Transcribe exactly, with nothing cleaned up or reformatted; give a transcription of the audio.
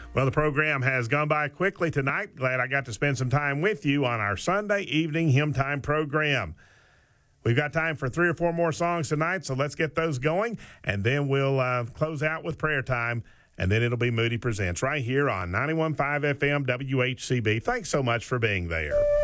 Well, the program has gone by quickly tonight. Glad I got to spend some time with you on our Sunday evening Hymn Time program. We've got time for three or four more songs tonight, so let's get those going, and then we'll uh, close out with prayer time, and then it'll be Moody Presents right here on ninety-one point five F M W H C B. Thanks so much for being there.